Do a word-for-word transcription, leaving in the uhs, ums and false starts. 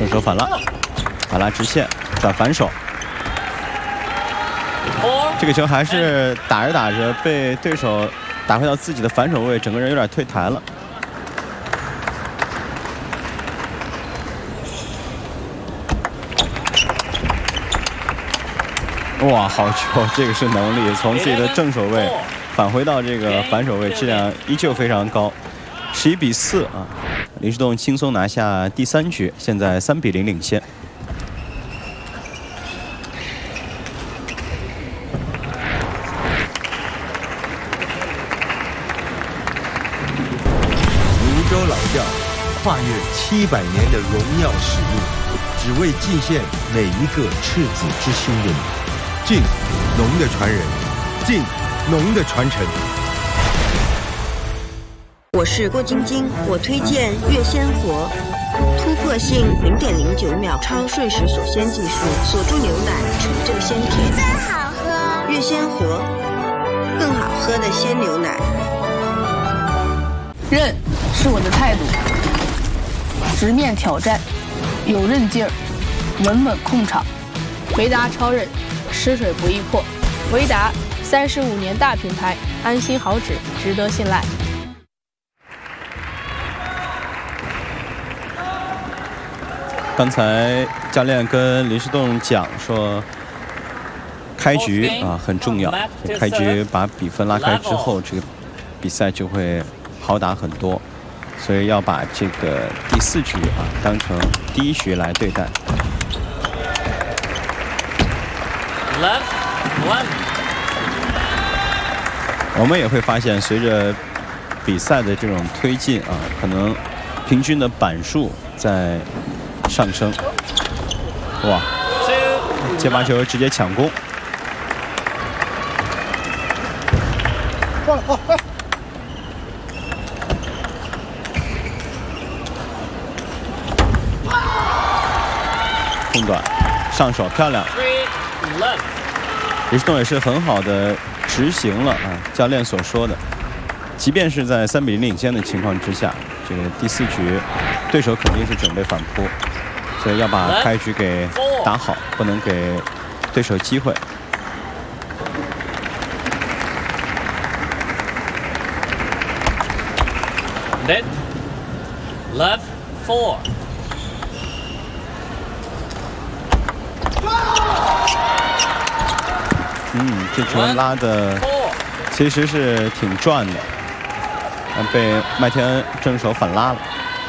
正手反拉，反拉直线转反手。这个球还是打着打着被对手打回到自己的反手位，整个人有点退台了。哇，好球！这个是能力，从自己的正手位返回到这个反手位，质量依旧非常高。十一比四啊，林诗栋轻松拿下第三局，现在三比零领先。 泸州老窖，跨越七百年的荣耀使命，只为尽献每一个赤子之心的你。敬农的传人，敬农的传承。 我是郭晶晶，我推荐月鲜活，突破性零点零九秒超瞬时锁鲜技术，锁住牛奶，纯正鲜甜， 真好喝。 月鲜活，更好喝的鲜牛奶。 韧是我的态度，直面挑战，有韧劲儿，稳稳控场。维达超韧，湿水不易破。维达三十五年大品牌，安心好纸，值得信赖。 刚才教练跟林诗栋讲说，开局啊很重要，开局把比分拉开之后，这个比赛就会好打很多，所以要把这个第四局啊当成第一局来对待。我们也会发现，随着比赛的这种推进啊，可能平均的板数在上升。哇！接发球直接抢攻。空短，上手漂亮。林诗栋也是很好的执行了啊，教练所说的，即便是在三比零领先的情况之下，这个第四局对手肯定是准备反扑，所以要把开局给打好，不能给对手机会。 Net love four。 嗯，这球拉的其实是挺转的，被麦天恩正手反拉了。